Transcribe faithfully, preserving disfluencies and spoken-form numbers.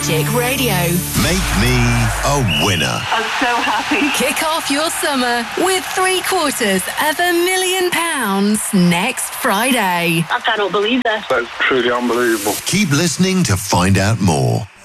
Magic Radio. Make me a winner. I'm so happy. Kick off your summer with three quarters of a million pounds next Friday. I cannot believe this. That's truly unbelievable. Keep listening to find out more.